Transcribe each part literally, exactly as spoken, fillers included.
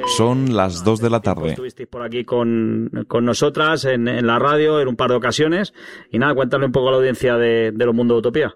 Son las dos de la tarde. Estuvisteis por aquí con, con nosotras en, en la radio en un par de ocasiones. Y nada, cuéntale un poco a la audiencia de, de los Mundos de Utopía.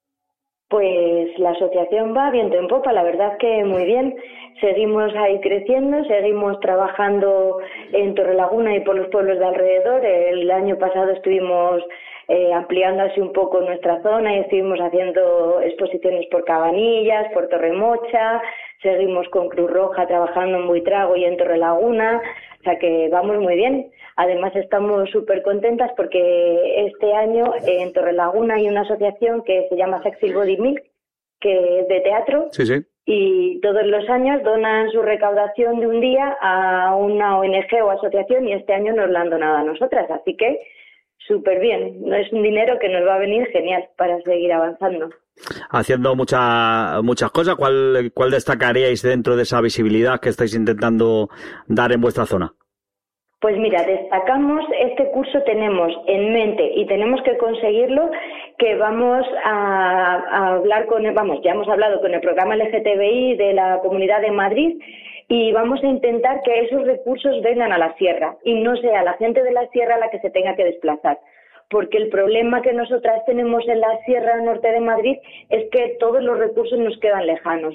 Pues la asociación va viento en popa, la verdad que muy bien. Seguimos ahí creciendo, seguimos trabajando en Torrelaguna y por los pueblos de alrededor. El año pasado estuvimos eh, ampliando así un poco nuestra zona y estuvimos haciendo exposiciones por Cabanillas, por Torremocha. Seguimos con Cruz Roja trabajando en Buitrago y en Torrelaguna, o sea que vamos muy bien. Además estamos súper contentas porque este año en Torrelaguna hay una asociación que se llama Sexy Body Milk, que es de teatro, sí, sí. Y todos los años donan su recaudación de un día a una O N G o asociación y este año nos la han donado a nosotras, así que súper bien. No es un dinero que nos va a venir genial para seguir avanzando. Haciendo muchas muchas cosas, ¿cuál, cuál destacaríais dentro de esa visibilidad que estáis intentando dar en vuestra zona? Pues mira, destacamos, este curso tenemos en mente y tenemos que conseguirlo, que vamos a, a hablar con, vamos, ya hemos hablado con el programa L G T B I de la Comunidad de Madrid y vamos a intentar que esos recursos vengan a la sierra y no sea la gente de la sierra la que se tenga que desplazar. Porque el problema que nosotras tenemos en la Sierra Norte de Madrid es que todos los recursos nos quedan lejanos.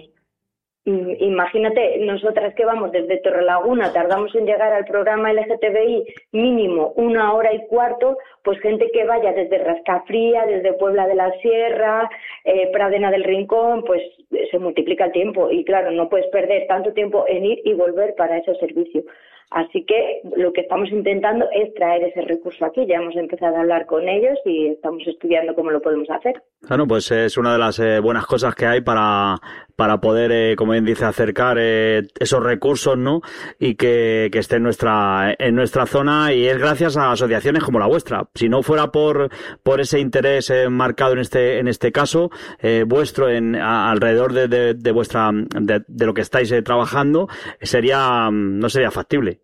Imagínate, nosotras que vamos desde Torrelaguna, tardamos en llegar al programa L G T B I mínimo una hora y cuarto, pues gente que vaya desde Rascafría, desde Puebla de la Sierra, eh, Pradena del Rincón, pues se multiplica el tiempo y claro, no puedes perder tanto tiempo en ir y volver para ese servicio. Así que lo que estamos intentando es traer ese recurso aquí. Ya hemos empezado a hablar con ellos y estamos estudiando cómo lo podemos hacer. Claro, pues es una de las eh, buenas cosas que hay para para poder, eh, como bien dice, acercar eh, esos recursos, ¿no? Y que, que esté en nuestra en nuestra zona, y es gracias a asociaciones como la vuestra. Si no fuera por por ese interés eh, marcado en este en este caso eh, vuestro en a, alrededor de, de, de vuestra de, de lo que estáis eh, trabajando, sería no sería factible.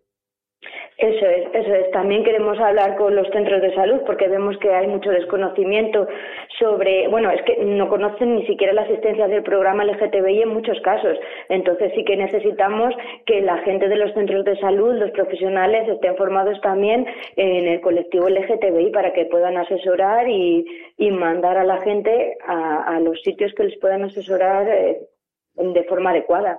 Eso es, eso es. También queremos hablar con los centros de salud porque vemos que hay mucho desconocimiento sobre, bueno, es que no conocen ni siquiera la asistencia del programa L G T B I en muchos casos. Entonces sí que necesitamos que la gente de los centros de salud, los profesionales, estén formados también en el colectivo L G T B I para que puedan asesorar y, y mandar a la gente a, a los sitios que les puedan asesorar eh, de forma adecuada.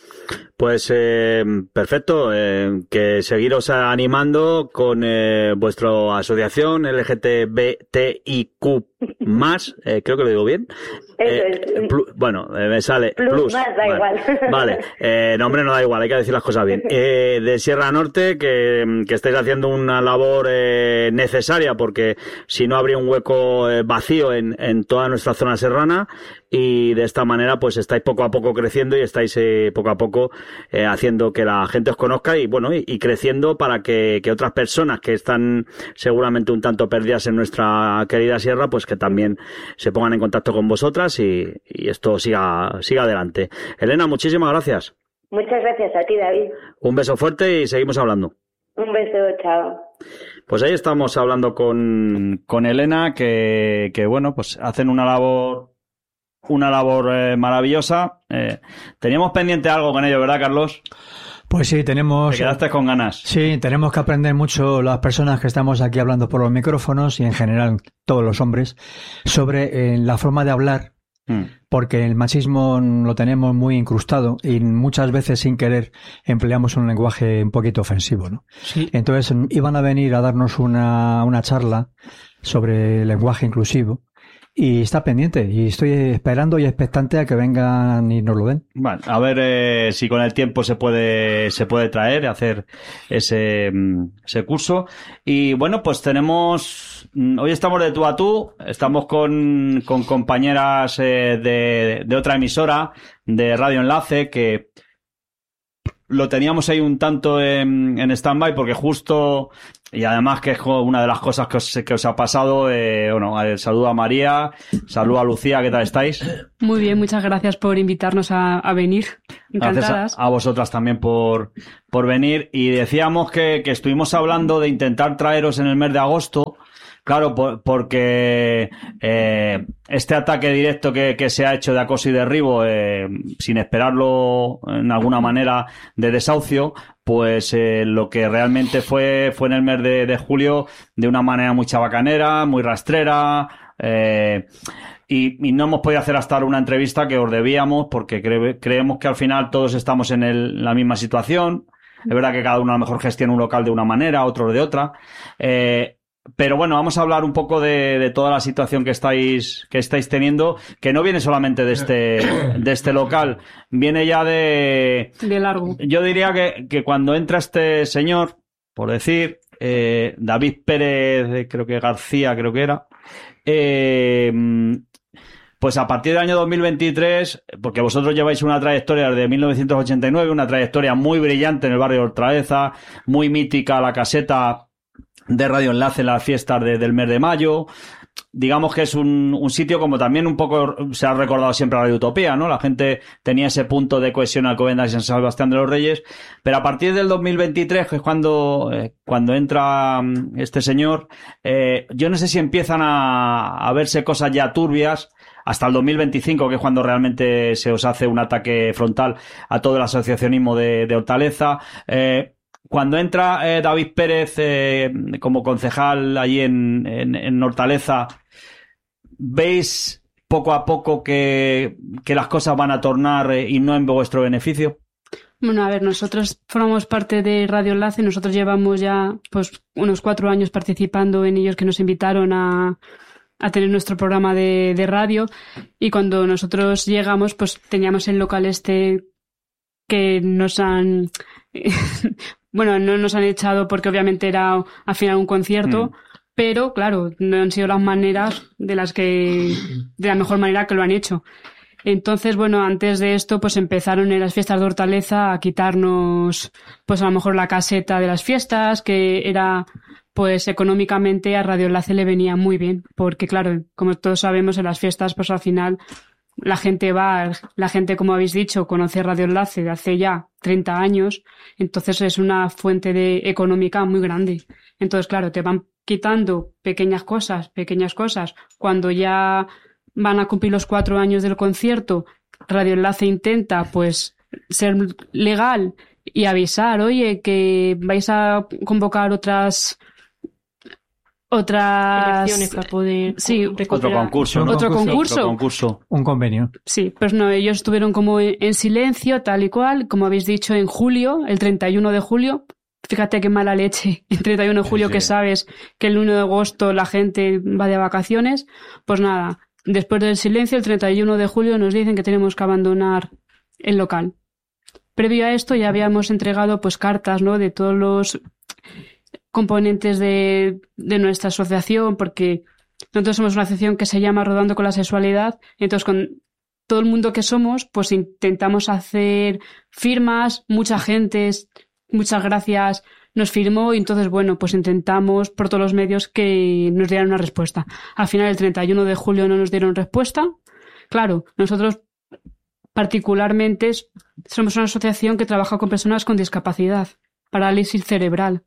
Pues eh, perfecto, eh, que seguiros animando con eh, vuestra asociación L G T B T I Q más, eh, creo que lo digo bien. Eso eh, es. Plus, bueno, eh, me sale plus. Plus. Más, da vale, igual. Vale, eh, no, hombre, no da igual, hay que decir las cosas bien. Eh, de Sierra Norte, que, que estáis haciendo una labor eh, necesaria, porque si no habría un hueco eh, vacío en, en toda nuestra zona serrana, y de esta manera pues estáis poco a poco creciendo y estáis eh, poco a poco eh, haciendo que la gente os conozca y bueno y, y creciendo para que, que otras personas que están seguramente un tanto perdidas en nuestra querida sierra, pues que también se pongan en contacto con vosotras y, y esto siga siga adelante. Elena, muchísimas gracias. Muchas gracias a ti, David. Un beso fuerte y seguimos hablando. Un beso, chao. Pues ahí estamos hablando con, con Elena, que, que bueno, pues hacen una labor una labor eh, maravillosa. Eh, teníamos pendiente algo con ello, ¿verdad, Carlos? Pues sí, tenemos... ¿Te quedaste con ganas? Sí, tenemos que aprender mucho las personas que estamos aquí hablando por los micrófonos y en general todos los hombres sobre eh, la forma de hablar, mm. porque el machismo lo tenemos muy incrustado y muchas veces sin querer empleamos un lenguaje un poquito ofensivo, ¿no? Sí. Entonces iban a venir a darnos una, una charla sobre lenguaje inclusivo. Y está pendiente, y estoy esperando y expectante a que vengan y nos lo den. Bueno, a ver eh, si con el tiempo se puede se puede traer, hacer ese, ese curso. Y bueno, pues tenemos... Hoy estamos de tú a tú, estamos con, con compañeras eh, de, de otra emisora, de Radio Enlace, que lo teníamos ahí un tanto en, en stand-by porque justo... Y además que es una de las cosas que os, que os ha pasado, eh, bueno, eh, saludo a María, saludo a Lucía, ¿qué tal estáis? Muy bien, muchas gracias por invitarnos a, a venir, encantadas. Gracias a, a vosotras también por, por venir, y decíamos que, que estuvimos hablando de intentar traeros en el mes de agosto, Claro, por, porque eh, este ataque directo que, que se ha hecho de acoso y derribo, eh, sin esperarlo en alguna manera de desahucio, pues eh, lo que realmente fue fue en el mes de, de julio de una manera muy chabacanera, muy rastrera, eh, y, y no hemos podido hacer hasta ahora una entrevista que os debíamos porque cre- creemos que al final todos estamos en el, la misma situación. Es verdad que cada uno a lo mejor gestiona un local de una manera, otro de otra. Eh, pero bueno, vamos a hablar un poco de, de toda la situación que estáis, que estáis teniendo, que no viene solamente de este, de este local, viene ya de... De largo. Yo diría que, que cuando entra este señor, por decir, eh, David Pérez, creo que García, creo que era, eh, pues a partir del año dos mil veintitrés, porque vosotros lleváis una trayectoria desde mil novecientos ochenta y nueve, una trayectoria muy brillante en el barrio de Hortaleza, muy mítica la caseta de Radio Enlace en las fiestas de, del mes de mayo. Digamos que es un, un sitio como también un poco se ha recordado siempre a Radio Utopía, ¿no? La gente tenía ese punto de cohesión Alcobendas y San Sebastián de los Reyes, pero a partir del dos mil veintitrés, que es cuando, eh, cuando entra este señor, eh, yo no sé si empiezan a, a verse cosas ya turbias, hasta el dos mil veinticinco, que es cuando realmente se os hace un ataque frontal a todo el asociacionismo de, de Hortaleza. Eh, cuando entra eh, David Pérez eh, como concejal allí en, en, en Hortaleza, ¿veis poco a poco que, que las cosas van a tornar eh, y no en vuestro beneficio? Bueno, a ver, nosotros formamos parte de Radio Enlace, nosotros llevamos ya pues unos cuatro años participando en ellos, que nos invitaron a, a tener nuestro programa de, de radio, y cuando nosotros llegamos pues teníamos el local este que nos han... bueno, no nos han echado porque obviamente era al final un concierto, mm. pero claro, no han sido las maneras de las que, de la mejor manera que lo han hecho. Entonces, bueno, antes de esto, pues empezaron en las fiestas de Hortaleza a quitarnos, pues a lo mejor la caseta de las fiestas, que era, pues económicamente a Radio Enlace le venía muy bien, porque claro, como todos sabemos, en las fiestas, pues al final la gente va, la gente, como habéis dicho, conoce Radio Enlace de hace ya treinta años, entonces es una fuente de económica muy grande. Entonces, claro, te van quitando pequeñas cosas, pequeñas cosas. Cuando ya van a cumplir los cuatro años del concierto, Radio Enlace intenta, pues, ser legal y avisar, oye, que vais a convocar otras... otras elecciones para poder sí, otro concurso, ¿no? otro concurso, otro concurso, un convenio. Sí, pues no, ellos estuvieron como en silencio, tal y cual, como habéis dicho, en julio, el treinta y uno de julio. Fíjate qué mala leche, el treinta y uno de julio, sí, sí. Que sabes que el uno de agosto la gente va de vacaciones. Pues nada, después del silencio, el treinta y uno de julio nos dicen que tenemos que abandonar el local. Previo a esto ya habíamos entregado pues cartas, ¿no?, de todos los componentes de, de nuestra asociación, porque nosotros somos una asociación que se llama Rodando con la Sexualidad, entonces con todo el mundo que somos, pues intentamos hacer firmas, mucha gente, muchas gracias, nos firmó, y entonces bueno, pues intentamos por todos los medios que nos dieran una respuesta. Al final, el treinta y uno de julio no nos dieron respuesta. Claro, nosotros particularmente somos una asociación que trabaja con personas con discapacidad, parálisis cerebral.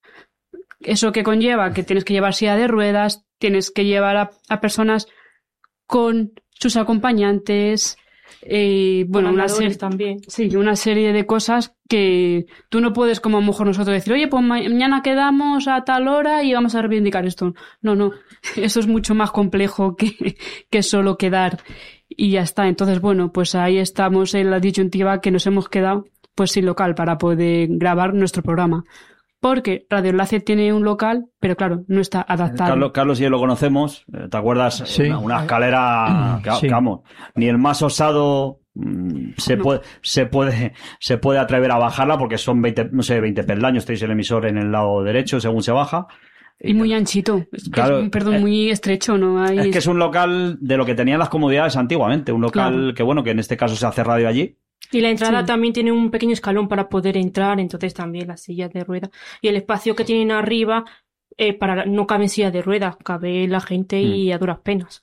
Eso que conlleva que tienes que llevar silla de ruedas, tienes que llevar a, a personas con sus acompañantes, eh, bueno, una serie también. Sí, una serie de cosas que tú no puedes, como a lo mejor nosotros, decir, oye, pues mañana quedamos a tal hora y vamos a reivindicar esto. No, no, eso es mucho más complejo que, que solo quedar y ya está. Entonces, bueno, pues ahí estamos en la disyuntiva que nos hemos quedado pues sin local para poder grabar nuestro programa. Porque Radio Enlace tiene un local, pero claro, no está adaptado. Carlos, Carlos y yo lo conocemos, ¿te acuerdas? Sí. Una, una escalera, que, sí. Vamos, ni el más osado mmm, se, no. puede, se, puede, se puede atrever a bajarla, porque son veinte, no sé, veinte peldaños, tenéis el emisor en el lado derecho según se baja. Y muy anchito, es que claro, es un, perdón, eh, muy estrecho, ¿no? Hay... Es que es un local de lo que tenían las comodidades antiguamente, un local claro. que bueno, que en este caso se hace radio allí. Y la entrada sí. también tiene un pequeño escalón para poder entrar, entonces también las sillas de ruedas. Y el espacio que tienen arriba, eh, para no caben sillas de ruedas, cabe la gente y mm. a duras penas.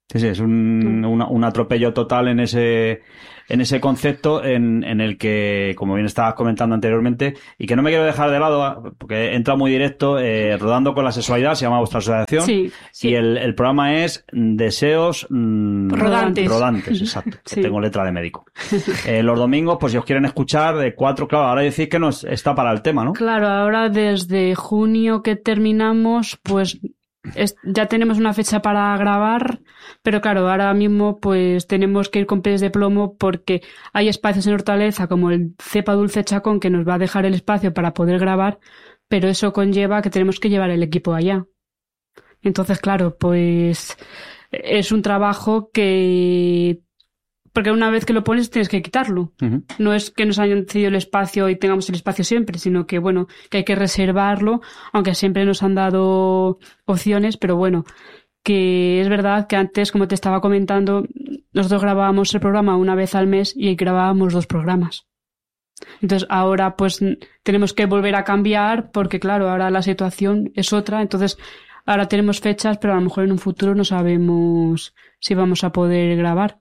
Sí, sí, es un, un, un atropello total en ese en ese concepto en, en el que, como bien estabas comentando anteriormente, y que no me quiero dejar de lado, porque entra muy directo, eh, Rodando con la Sexualidad, se llama vuestra asociación, sí, sí. y el, el programa es Deseos mmm, Rodantes. Rodantes, exacto, Sí. tengo letra de médico. Eh, los domingos, pues si os quieren escuchar, de cuatro, claro, ahora decís que no está para el tema, ¿no? Claro, ahora desde junio que terminamos, pues es, ya tenemos una fecha para grabar, pero claro, ahora mismo pues tenemos que ir con pies de plomo porque hay espacios en Hortaleza como el Cepa Dulce Chacón que nos va a dejar el espacio para poder grabar, pero eso conlleva que tenemos que llevar el equipo allá. Entonces, claro, pues es un trabajo que... Porque una vez que lo pones tienes que quitarlo. Uh-huh. No es que nos hayan cedido el espacio y tengamos el espacio siempre, sino que, bueno, que hay que reservarlo, aunque siempre nos han dado opciones, pero bueno, que es verdad que antes, como te estaba comentando, nosotros grabábamos el programa una vez al mes y grabábamos dos programas. Entonces ahora pues tenemos que volver a cambiar porque, claro, ahora la situación es otra, entonces ahora tenemos fechas, pero a lo mejor en un futuro no sabemos si vamos a poder grabar.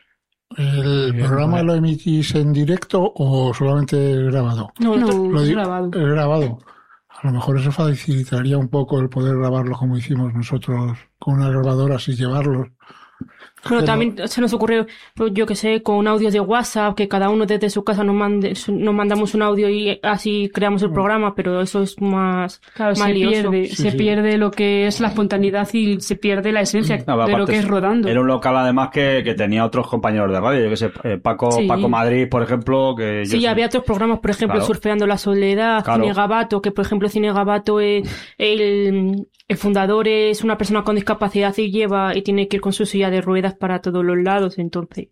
¿El programa lo emitís en directo o solamente grabado? No, no, lo es di- grabado. Es grabado. A lo mejor eso facilitaría un poco el poder grabarlo como hicimos nosotros con una grabadora sin llevarlos. Bueno, también se nos ocurre, pues, yo que sé, con audios de WhatsApp, que cada uno desde su casa nos mande, nos mandamos un audio y así creamos el programa, pero eso es más, claro, más se lioso. pierde, Sí, se sí. pierde lo que es la espontaneidad y se pierde la esencia No, de lo aparte que es Rodando. Era un local además que, que tenía otros compañeros de radio, yo que sé, eh, Paco, Sí. Paco Madrid, por ejemplo, que yo Sí, sé- había otros programas, por ejemplo, Claro. Surfeando la Soledad, Claro. Cine Gabato, que por ejemplo Cine Gabato es el, el fundador es una persona con discapacidad y lleva y tiene que ir con su silla de ruedas para todos los lados, entonces.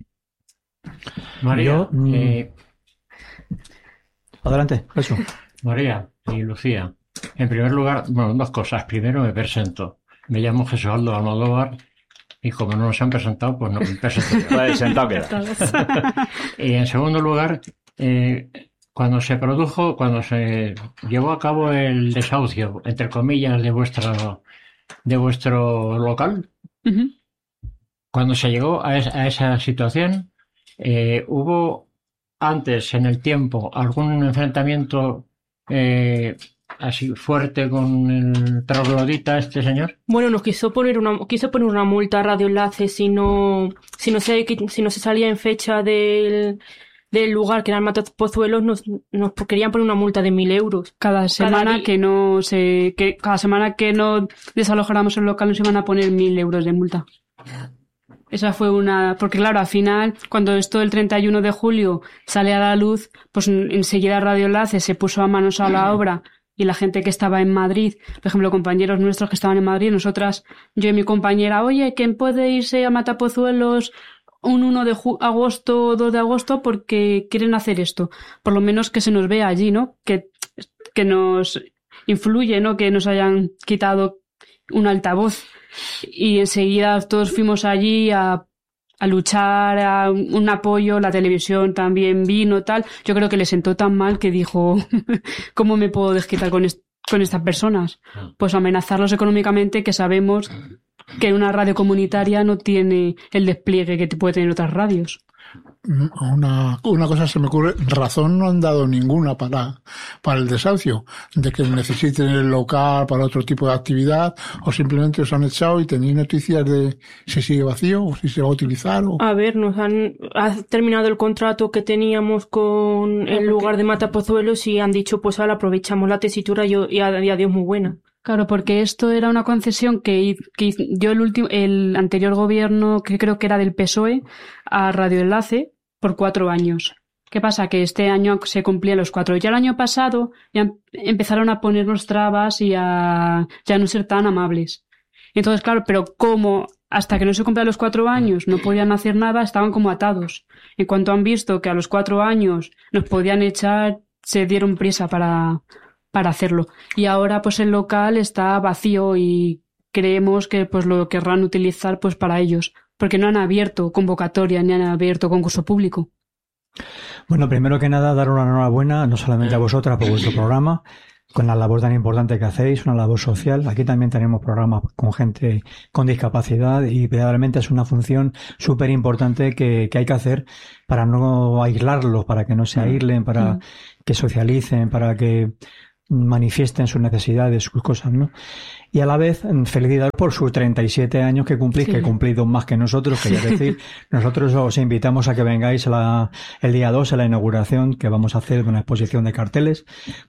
María, Yo, mm, eh, Adelante, eso. María y Lucía, en primer lugar, bueno, dos cosas. Primero me presento. Me llamo Jesualdo Almodóvar y como no nos han presentado, pues no me presento yo. Pues sentado queda. Y en segundo lugar, eh, cuando se produjo, cuando se llevó a cabo el desahucio, entre comillas, de vuestro, de vuestro local, Ujú. cuando se llegó a, es- a esa situación, eh, hubo antes en el tiempo algún enfrentamiento eh, así fuerte con el troglodita este señor. Bueno, nos quiso poner una quiso poner una multa a Radio Enlace si no si no se si no se salía en fecha del del lugar que era el Matapozuelos, nos, nos querían poner una multa de mil euros. Cada semana di- que no se, que cada semana que no desalojáramos el local nos iban a poner mil euros de multa. Esa fue una, porque claro, al final, cuando esto el treinta y uno de julio sale a la luz, pues enseguida Radio Enlace se puso a manos a la obra y la gente que estaba en Madrid, por ejemplo, compañeros nuestros que estaban en Madrid, nosotras, yo y mi compañera, oye, ¿quién puede irse a Matapozuelos un uno de ju- agosto o dos de agosto porque quieren hacer esto? Por lo menos que se nos vea allí, ¿no? Que, que nos influye, ¿no? Que nos hayan quitado un altavoz. Y enseguida todos fuimos allí a, a luchar, a un apoyo, la televisión también vino, tal. Yo creo que le sentó tan mal que dijo, ¿cómo me puedo desquitar con, est- con estas personas? Pues amenazarlos económicamente, que sabemos que una radio comunitaria no tiene el despliegue que te puede tener otras radios. Una, una cosa se me ocurre, razón no han dado ninguna para, para el desahucio, de que necesiten el local para otro tipo de actividad, o simplemente os han echado y tenéis noticias de si sigue vacío o si se va a utilizar. O... A ver, nos han ha terminado el contrato que teníamos con el lugar de Matapozuelos y han dicho, pues ahora aprovechamos la tesitura y, y, a- y adiós muy buena. Claro, porque esto era una concesión que, hi- que hizo- dio el último, el anterior gobierno, que creo que era del P S O E, a Radio Enlace por cuatro años. ¿Qué pasa? Que este año se cumplían los cuatro. Ya el año pasado ya em- empezaron a ponernos trabas y a ya no ser tan amables. Entonces, claro, pero como hasta que no se cumplían los cuatro años no podían hacer nada, estaban como atados. En cuanto han visto que a los cuatro años nos podían echar, se dieron prisa para, para hacerlo. Y ahora pues el local está vacío y creemos que pues lo querrán utilizar pues para ellos, porque no han abierto convocatoria ni han abierto concurso público. Bueno, primero que nada, dar una enhorabuena no solamente a vosotras por vuestro programa, con la labor tan importante que hacéis, una labor social. Aquí también tenemos programas con gente con discapacidad y realmente es una función súper importante que, que hay que hacer para no aislarlos, para que no se aíslen, para que socialicen, para que manifiesten sus necesidades, sus cosas, ¿no? Y a la vez, felicidades por sus treinta y siete años que cumplís, sí. que cumplís dos más que nosotros, quería decir. Nosotros os invitamos a que vengáis a la, el día dos a la inauguración que vamos a hacer de una exposición de carteles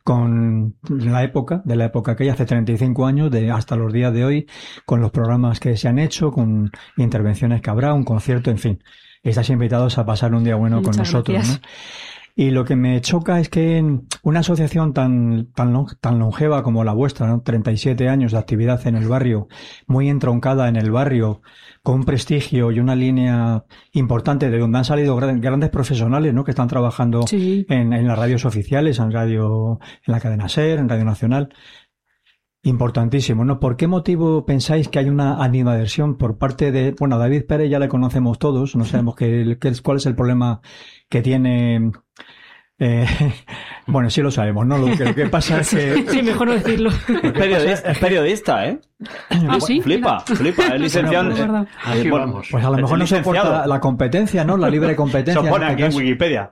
con la época, de la época aquella, hace treinta y cinco años, de hasta los días de hoy, con los programas que se han hecho, con intervenciones que habrá, un concierto, en fin. Estáis invitados a pasar un día bueno Muchas con nosotros, gracias. ¿no? Y lo que me choca es que una asociación tan, tan, tan longeva como la vuestra, ¿no? treinta y siete años de actividad en el barrio, muy entroncada en el barrio, con un prestigio y una línea importante de donde han salido grandes profesionales, ¿no? Que están trabajando sí. en, en las radios oficiales, en radio, en la cadena SER, en Radio Nacional. Importantísimo, ¿no? ¿Por qué motivo pensáis que hay una animadversión por parte de, bueno, David Pérez ya le conocemos todos, no sabemos qué, qué, cuál es el problema que tiene, eh, bueno, sí lo sabemos, ¿no? Lo que, lo que pasa es que... Sí, mejor no decirlo. Es periodista, es periodista, ¿eh? Ah, sí. Flipa, flipa, es licenciado. Bueno, pues, bueno, pues a lo mejor no soporta la competencia, ¿no? La libre competencia. Se pone en aquí este en Wikipedia.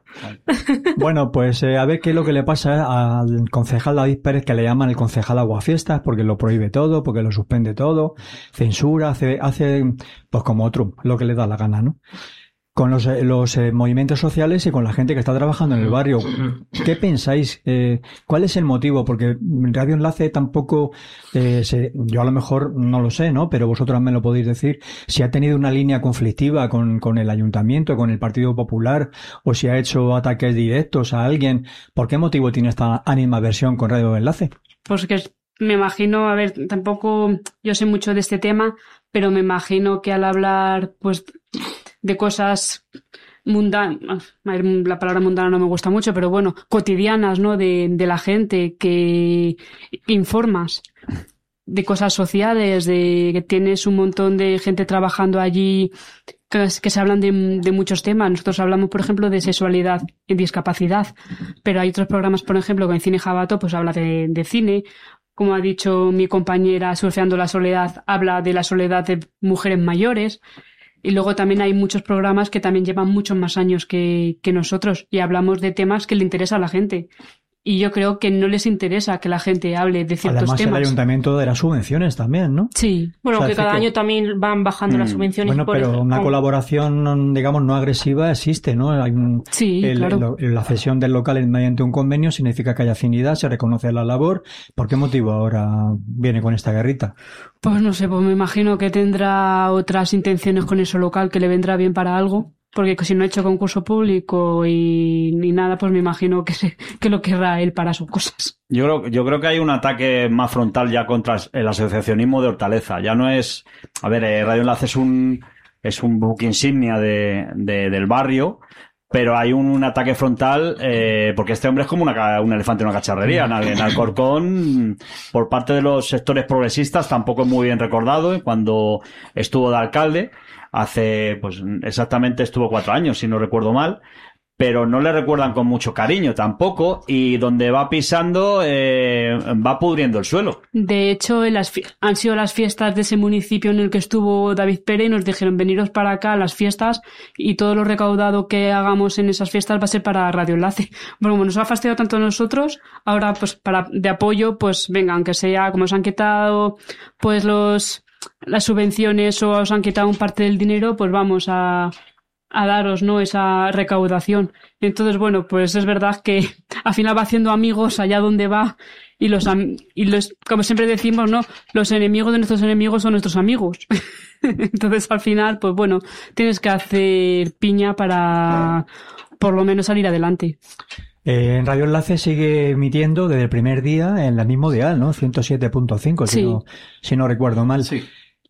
Bueno, pues eh, a ver qué es lo que le pasa al concejal David Pérez, que le llaman el concejal aguafiestas, porque lo prohíbe todo, porque lo suspende todo, censura, hace, hace pues como otro, lo que le da la gana, ¿no? Con los, los eh, movimientos sociales y con la gente que está trabajando en el barrio. ¿Qué pensáis? Eh, ¿Cuál es el motivo? Porque Radio Enlace tampoco, eh, se, yo a lo mejor no lo sé, ¿no? Pero vosotros me lo podéis decir. Si ha tenido una línea conflictiva con, con el Ayuntamiento, con el Partido Popular, o si ha hecho ataques directos a alguien. ¿Por qué motivo tiene esta animadversión con Radio Enlace? Pues que me imagino, a ver, tampoco yo sé mucho de este tema, pero me imagino que al hablar, pues, de cosas mundanas, la palabra mundana no me gusta mucho, pero bueno, cotidianas, ¿no? De, de la gente, que informas de cosas sociales, de que tienes un montón de gente trabajando allí, que, que se hablan de, de muchos temas. Nosotros hablamos, por ejemplo, de sexualidad y discapacidad, pero hay otros programas, por ejemplo, que en Cine Jabato, pues habla de, de cine. Como ha dicho mi compañera, Surfeando la Soledad, habla de la soledad de mujeres mayores. Y luego también hay muchos programas que también llevan muchos más años que, que nosotros y hablamos de temas que le interesa a la gente. Y yo creo que no les interesa que la gente hable de ciertos Además, temas. Además, el ayuntamiento de las subvenciones también, ¿no? Sí. Bueno, o sea, que cada que... año también van bajando mm. las subvenciones. Bueno, por pero eso. una oh. colaboración, digamos, no agresiva existe, ¿no? Hay un, sí, el, claro. el, la cesión del local mediante un convenio significa que hay afinidad, se reconoce la labor. ¿Por qué motivo ahora viene con esta guerrita? Pues no sé, pues me imagino que tendrá otras intenciones con ese local, que le vendrá bien para algo. Porque si no ha hecho concurso público y ni nada, pues me imagino que, se, que lo querrá él para sus cosas. Yo creo, yo creo que hay un ataque más frontal ya contra el asociacionismo de Hortaleza. Ya no es... A ver, eh, Radio Enlace es un, es un buque insignia de, de, del barrio, pero hay un, un ataque frontal eh, porque este hombre es como una, un elefante en una cacharrería. En, en Alcorcón, por parte de los sectores progresistas, tampoco es muy bien recordado. Cuando estuvo de alcalde... Hace, pues exactamente estuvo cuatro años, si no recuerdo mal, pero no le recuerdan con mucho cariño tampoco, y donde va pisando eh, va pudriendo el suelo. De hecho, en las, han sido las fiestas de ese municipio en el que estuvo David Pérez y nos dijeron veniros para acá a las fiestas y todo lo recaudado que hagamos en esas fiestas va a ser para Radio Enlace. Bueno, como nos ha fastidiado tanto a nosotros, ahora pues para de apoyo, pues venga, aunque sea como os han quitado pues los... las subvenciones o os han quitado un parte del dinero, pues vamos a, a daros, ¿no? Esa recaudación. Entonces, bueno, pues es verdad que al final va haciendo amigos allá donde va y los, y los, como siempre decimos, ¿no? Los enemigos de nuestros enemigos son nuestros amigos. Entonces, al final, pues bueno, tienes que hacer piña para por lo menos salir adelante. Eh, en Radio Enlace sigue emitiendo desde el primer día en el mismo dial, ¿no? ciento siete punto cinco, si, sí. no, si no recuerdo mal. Sí.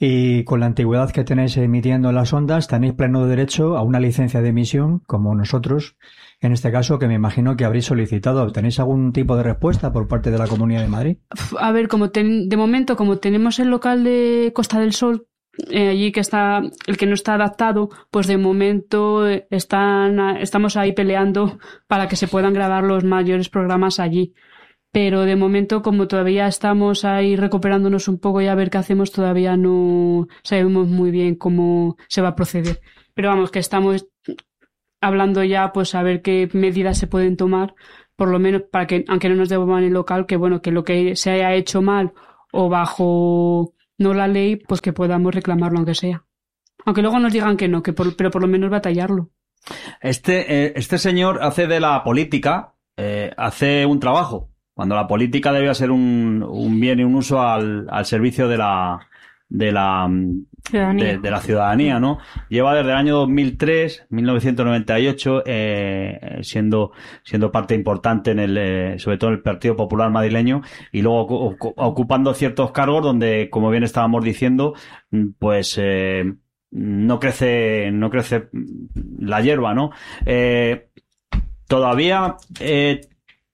Y con la antigüedad que tenéis emitiendo en las ondas, tenéis pleno derecho a una licencia de emisión, como nosotros, en este caso, que me imagino que habréis solicitado. ¿Tenéis algún tipo de respuesta por parte de la Comunidad de Madrid? A ver, como ten, de momento, como tenemos el local de Costa del Sol, Eh, allí que está el que no está adaptado, pues de momento están estamos ahí peleando para que se puedan grabar los mayores programas allí. pero de momento, como todavía estamos ahí recuperándonos un poco y a ver qué hacemos, todavía no sabemos muy bien cómo se va a proceder. Pero vamos, que estamos hablando ya, pues a ver qué medidas se pueden tomar, por lo menos para que, aunque no nos devuelvan el local, que bueno, que lo que se haya hecho mal o bajo no la ley, pues que podamos reclamarlo aunque sea. Aunque luego nos digan que no, que por, pero por lo menos batallarlo. Este, eh, este señor hace de la política, eh, hace un trabajo, cuando la política debía ser un, un bien y un uso al, al servicio de la, de la, de, de la ciudadanía, ¿no? Lleva desde el año dos mil tres, mil novecientos noventa y ocho, eh, siendo, siendo parte importante en el, eh, sobre todo en el Partido Popular madrileño, y luego ocu- ocupando ciertos cargos donde, como bien estábamos diciendo, pues, eh, no crece, no crece la hierba, ¿no? Eh, todavía, eh,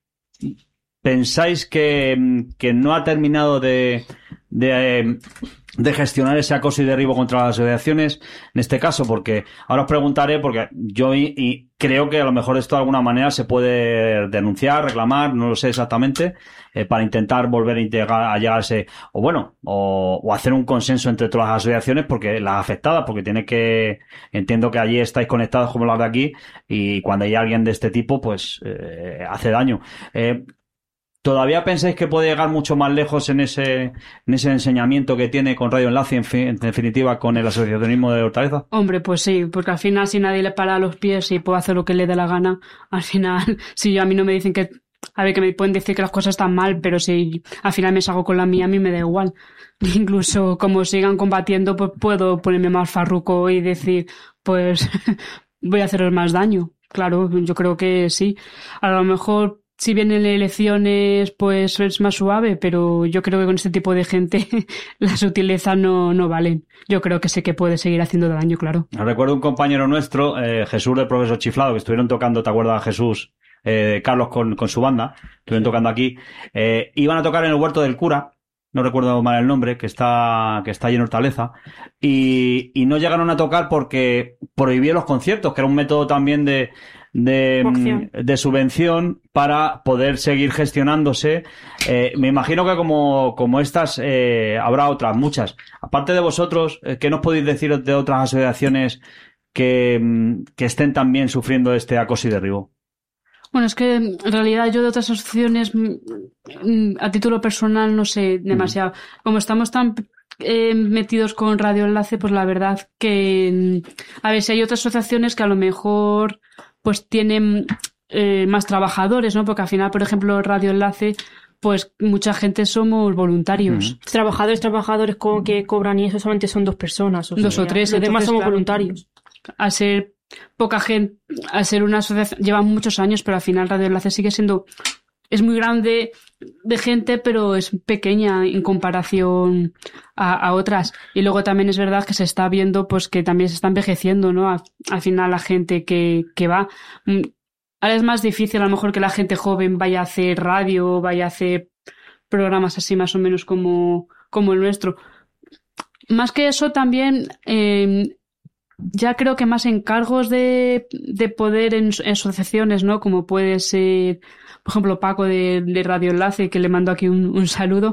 ¿pensáis que, que no ha terminado de, de, de gestionar ese acoso y derribo contra las asociaciones? En este caso, porque ahora os preguntaré, porque yo y, y creo que a lo mejor esto de alguna manera se puede denunciar, reclamar, no lo sé exactamente, eh, para intentar volver a, integrar, a llegarse, o bueno, o, o hacer un consenso entre todas las asociaciones, porque las afectadas, porque tiene que, entiendo que allí estáis conectados como las de aquí, y cuando hay alguien de este tipo, pues eh, hace daño. Eh, ¿Todavía pensáis que puede llegar mucho más lejos en ese, en ese enseñamiento que tiene con Radio Enlace, en, fin, en definitiva con el asociacionismo de Hortaleza? Hombre, pues sí, porque al final si nadie le para los pies y puede hacer lo que le dé la gana, al final, si yo a mí no me dicen que, a ver, que me pueden decir que las cosas están mal, pero si al final me salgo con la mía, a mí me da igual. Incluso como sigan combatiendo, pues puedo ponerme más farruco y decir, pues voy a haceros más daño. Claro, yo creo que sí. A lo mejor si vienen elecciones, pues es más suave, pero yo creo que con este tipo de gente las sutilezas no, no valen. Yo creo que sé que puede seguir haciendo daño, claro. Recuerdo un compañero nuestro, eh, Jesús del Profesor Chiflado, que estuvieron tocando, ¿te acuerdas, Jesús? Eh, Carlos con, con su banda, estuvieron tocando aquí. Eh, iban a tocar en el Huerto del Cura, no recuerdo mal el nombre, que está, que está allí en Hortaleza, y, y no llegaron a tocar porque prohibían los conciertos, que era un método también de, de, de subvención para poder seguir gestionándose. Eh, me imagino que como, como estas, eh, habrá otras, muchas. Aparte de vosotros, ¿qué nos podéis decir de otras asociaciones que, que estén también sufriendo este acoso y derribo? Bueno, es que en realidad yo de otras asociaciones, a título personal, no sé demasiado. Como estamos tan eh, metidos con Radio Enlace, pues la verdad que, a ver, si hay otras asociaciones que a lo mejor pues tienen eh, más trabajadores, ¿no? Porque al final, por ejemplo, Radio Enlace, pues mucha gente somos voluntarios. Mm. Trabajadores, trabajadores co- que cobran y eso solamente son dos personas. O dos sea, o tres. Los demás somos claro, voluntarios. A ser poca gente, al ser una asociación, llevan muchos años, pero al final Radio Enlace sigue siendo, es muy grande de gente, pero es pequeña en comparación a, a otras. Y luego también es verdad que se está viendo pues que también se está envejeciendo, ¿no? A, al final la gente que, que va. Ahora es más difícil a lo mejor que la gente joven vaya a hacer radio, vaya a hacer programas así más o menos como, como el nuestro. Más que eso también, eh, ya creo que más encargos de, de poder en, en asociaciones, ¿no? Como puede ser, por ejemplo, Paco de, de Radio Enlace, que le mando aquí un, un saludo.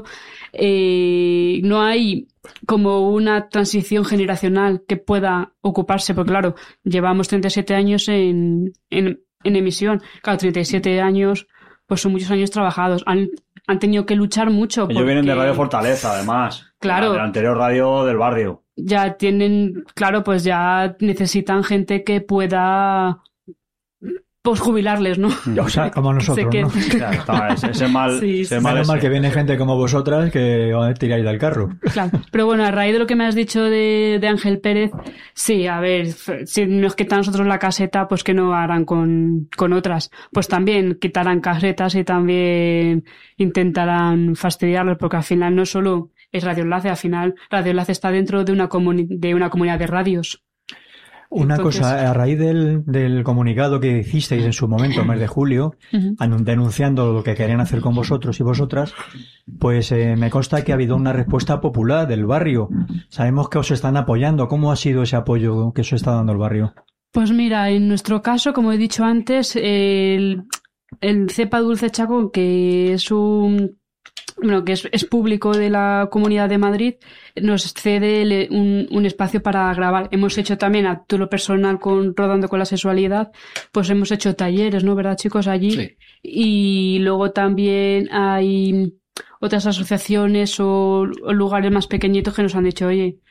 Eh, no hay como una transición generacional que pueda ocuparse, porque claro, llevamos treinta y siete años en, en, en emisión. Claro, treinta y siete años, pues son muchos años trabajados. Han, han tenido que luchar mucho. Ellos porque, vienen de Radio Fortaleza, además. Claro. De la anterior radio del barrio. Ya tienen, claro, pues ya necesitan gente que pueda pues jubilarles, ¿no? O sea, como nosotros, que... ¿no? Claro, está, ese, ese mal, sí, ese sí. mal, Menos mal ese. que viene gente como vosotras que tiráis del carro. Claro, pero bueno, a raíz de lo que me has dicho de, de Ángel Pérez, sí, a ver, si nos quitan nosotros la caseta, pues que no harán con, con otras. Pues también quitarán casetas y también intentarán fastidiarlos, porque al final no solo es Radio Enlace, al final Radio Enlace está dentro de una, comuni- de una comunidad de radios. Una Entonces... cosa, a raíz del, del comunicado que hicisteis en su momento, mes de julio, uh-huh. denunciando lo que querían hacer con vosotros y vosotras, pues eh, me consta que ha habido una respuesta popular del barrio. Sabemos que os están apoyando. ¿Cómo ha sido ese apoyo que os está dando el barrio? Pues mira, en nuestro caso, como he dicho antes, el... el Cepa Dulce Chaco, que es un bueno, que es, es público de la Comunidad de Madrid, nos cede el, un, un espacio para grabar. Hemos hecho también a título personal con Rodando con la Sexualidad, pues hemos hecho talleres, ¿no? ¿Verdad, chicos? Allí. Sí. Y luego también hay otras asociaciones o, o lugares más pequeñitos que nos han dicho, oye,